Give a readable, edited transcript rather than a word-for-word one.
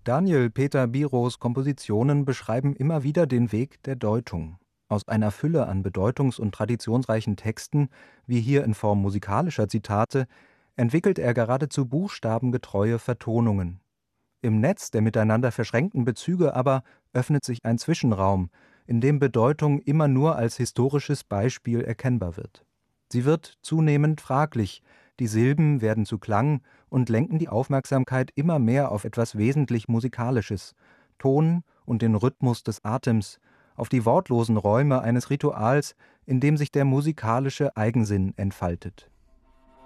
Daniel Peter Biros Kompositionen beschreiben immer wieder den Weg der Deutung. Aus einer Fülle an bedeutungs- und traditionsreichen Texten, wie hier in Form musikalischer Zitate, entwickelt er geradezu buchstabengetreue Vertonungen. Im Netz der miteinander verschränkten Bezüge aber öffnet sich ein Zwischenraum, in dem Bedeutung immer nur als historisches Beispiel erkennbar wird. Sie wird zunehmend fraglich, die Silben werden zu Klang und lenken die Aufmerksamkeit immer mehr auf etwas wesentlich Musikalisches, Ton und den Rhythmus des Atems, auf die wortlosen Räume eines Rituals, in dem sich der musikalische Eigensinn entfaltet.